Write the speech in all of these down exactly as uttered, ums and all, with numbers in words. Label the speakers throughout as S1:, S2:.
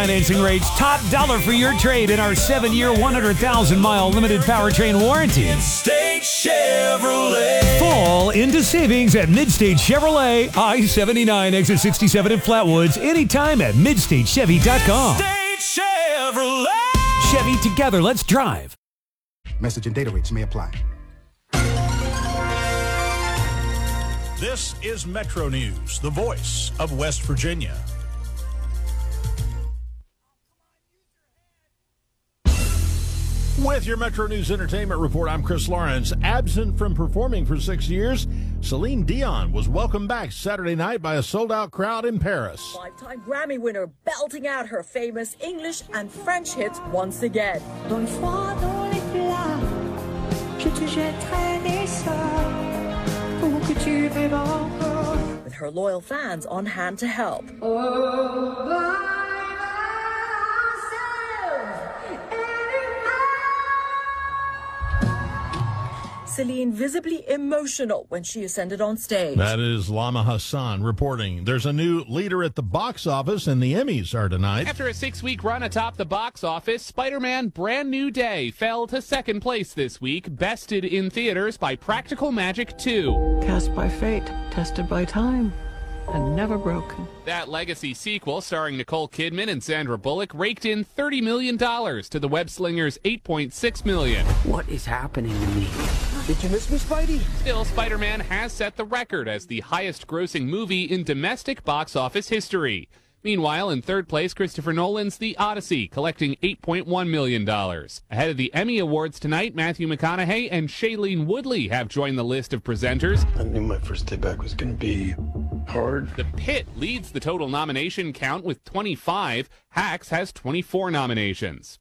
S1: financing rates, top dollar for your trade in our seven-year, one hundred thousand mile limited powertrain warranty.
S2: Midstate Chevrolet.
S1: Fall into savings at Midstate Chevrolet, I seventy-nine, exit sixty-seven in Flatwoods, anytime at midstate chevy dot com.
S2: Midstate Chevrolet.
S1: Chevy, together, let's drive.
S3: Message and data rates may apply.
S4: This is Metro News, the voice of West Virginia. With your Metro News Entertainment Report, I'm Chris Lawrence. Absent from performing for six years, Celine Dion was welcomed back Saturday night by a sold-out crowd in Paris.
S5: Five-time Grammy winner belting out her famous English and French hits once again.
S6: Dans le froid, dans les plats, je te jetterai des sorts pour que tu vives encore.
S5: With her loyal fans on hand to help.
S6: Oh,
S5: Celine visibly emotional when she ascended on stage.
S4: That is Lama Hassan reporting. There's a new leader at the box office, and the Emmys are tonight.
S7: After a six-week run atop the box office, Spider-Man Brand New Day fell to second place this week, bested in theaters by Practical Magic two.
S8: Cast by fate, tested by time, and never broken.
S7: That legacy sequel, starring Nicole Kidman and Sandra Bullock, raked in thirty million dollars to the web-slingers' eight point six million dollars.
S8: What is happening to me?
S9: Did you miss me, Spidey?
S7: Still, Spider-Man has set the record as the highest-grossing movie in domestic box office history. Meanwhile, in third place, Christopher Nolan's The Odyssey, collecting eight point one million dollars. Ahead of the Emmy Awards tonight, Matthew McConaughey and Shailene Woodley have joined the list of presenters.
S10: I knew my first day back was going to be hard.
S7: The Pit leads the total nomination count with twenty-five. Hacks has twenty-four nominations.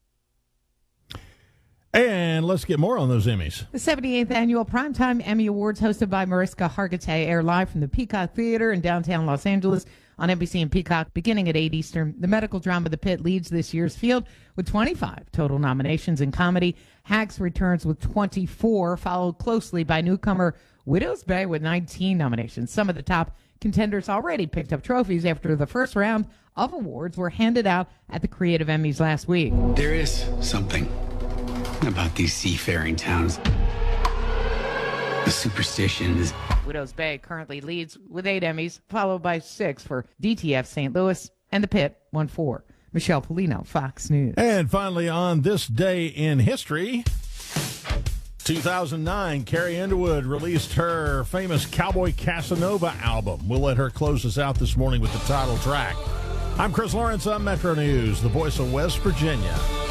S4: And let's get more on those Emmys.
S11: The seventy-eighth Annual Primetime Emmy Awards, hosted by Mariska Hargitay, air live from the Peacock Theater in downtown Los Angeles on N B C and Peacock beginning at eight Eastern. The medical drama The Pit leads this year's field with twenty-five total nominations in comedy. Hacks returns with twenty-four, followed closely by newcomer Widow's Bay with nineteen nominations. Some of the top contenders already picked up trophies after the first round of awards were handed out at the Creative Emmys last week.
S12: There is something about these seafaring towns. The superstition is...
S11: Widow's Bay currently leads with eight Emmys, followed by six for D T F Saint Louis, and The Pit won four. Michelle Polino, Fox News.
S4: And finally, on this day in history, two thousand nine, Carrie Underwood released her famous Cowboy Casanova album. We'll let her close us out this morning with the title track. I'm Chris Lawrence on Metro News, the voice of West Virginia.